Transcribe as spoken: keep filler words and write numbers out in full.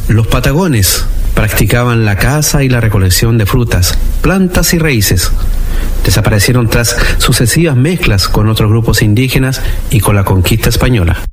Los patagones practicaban la caza y la recolección de frutas, plantas y raíces. Desaparecieron tras sucesivas mezclas con otros grupos indígenas y con la conquista española.